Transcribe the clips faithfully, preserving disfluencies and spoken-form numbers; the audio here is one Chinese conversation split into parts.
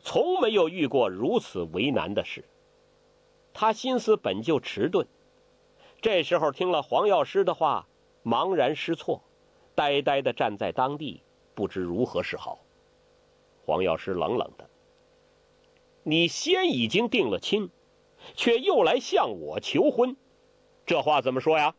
从没有遇过如此为难的事。他心思本就迟钝，这时候听了黄药师的话，茫然失措，呆呆地站在当地，不知如何是好。黄药师冷冷的：你先已经定了亲，却又来向我求婚，这话怎么说呀？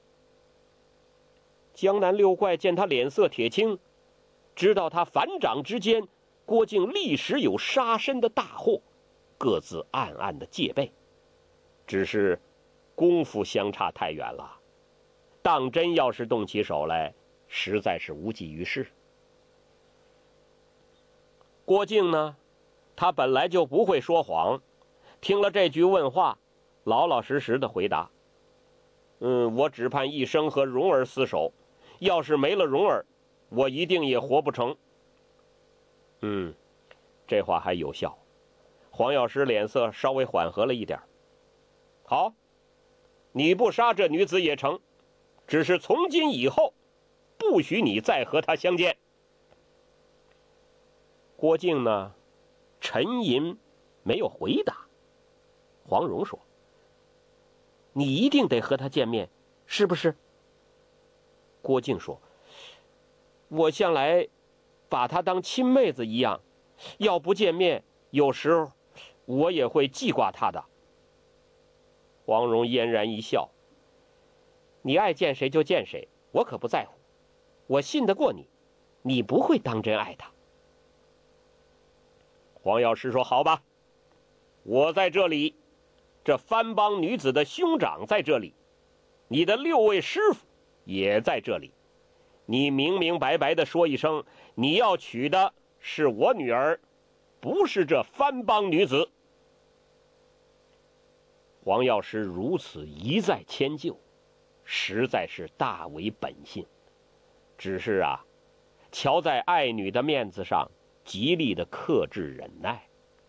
江南六怪见他脸色铁青，知道他反掌之间郭靖立时有杀身的大祸，各自暗暗的戒备。只是功夫相差太远了，当真要是动起手来，实在是无济于事。郭靖呢，他本来就不会说谎，听了这句问话，老老实实的回答：嗯，我只盼一生和蓉儿厮守，要是没了蓉儿，我一定也活不成。嗯，这话还有效。黄药师脸色稍微缓和了一点。好，你不杀这女子也成，只是从今以后，不许你再和她相见。郭靖呢，沉吟没有回答。黄蓉说：你一定得和她见面，是不是？郭靖说：我向来把她当亲妹子一样，要不见面，有时候我也会记挂她的。黄蓉嫣然一笑：你爱见谁就见谁，我可不在乎，我信得过你，你不会当真爱她。黄药师说：好吧，我在这里，这番邦女子的兄长在这里，你的六位师傅也在这里，你明明白白的说一声，你要娶的是我女儿，不是这番邦女子。黄药师如此一再迁就，实在是大为本性。只是啊，瞧在爱女的面子上，极力的克制忍耐。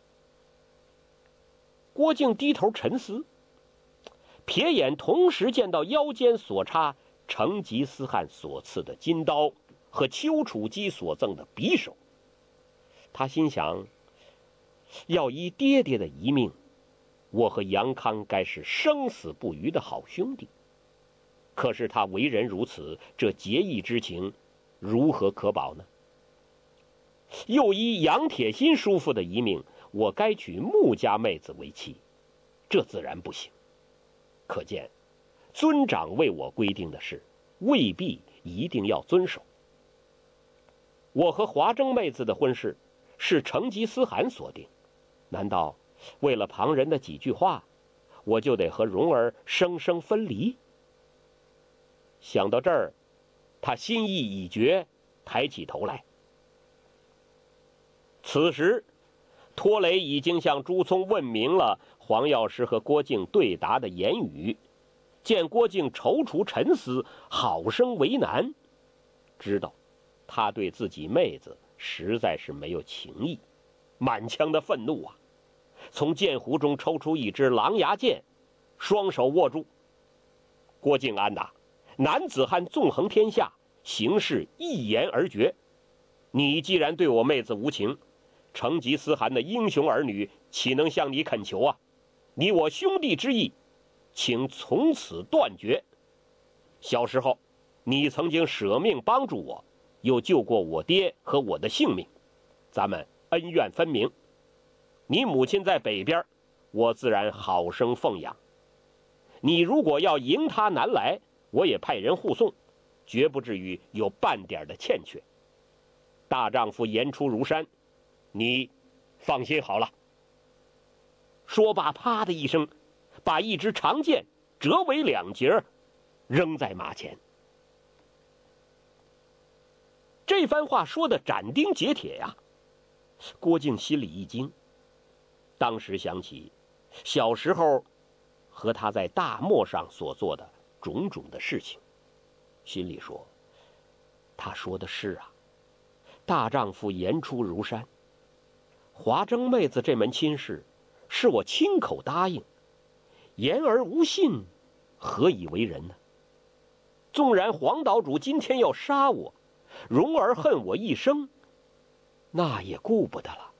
郭靖低头沉思，瞥眼同时见到腰间所插成吉思汗所赐的金刀和丘处机所赠的匕首。他心想，要依爹爹的遗命，我和杨康该是生死不渝的好兄弟。可是他为人如此，这结义之情如何可保呢？又依杨铁心叔父的遗命，我该娶穆家妹子为妻，这自然不行。可见尊长为我规定的事，未必一定要遵守。我和华筝妹子的婚事是成吉思汗所定，难道为了旁人的几句话，我就得和蓉儿生生分离？想到这儿，他心意已决，抬起头来。此时托雷已经向朱聪问明了黄药师和郭靖对答的言语，见郭靖踌躇沉思，好生为难，知道他对自己妹子实在是没有情意，满腔的愤怒啊，从剑壶中抽出一支狼牙剑，双手握住。郭靖安呐，男子汉纵横天下，行事一言而决，你既然对我妹子无情，成吉思汗的英雄儿女岂能向你恳求啊？你我兄弟之义，请从此断绝。小时候你曾经舍命帮助我，又救过我爹和我的性命，咱们恩怨分明。你母亲在北边，我自然好生奉养。你如果要迎她南来，我也派人护送，绝不至于有半点的欠缺。大丈夫言出如山，你放心好了。说罢，啪的一声，把一支长剑折为两截，扔在马前。这番话说的斩钉截铁呀，郭靖心里一惊，当时想起小时候和他在大漠上所做的种种的事情，心里说，他说的是啊，大丈夫言出如山，华筝妹子这门亲事是我亲口答应，言而无信，何以为人呢？纵然黄岛主今天要杀我，蓉儿恨我一生，那也顾不得了。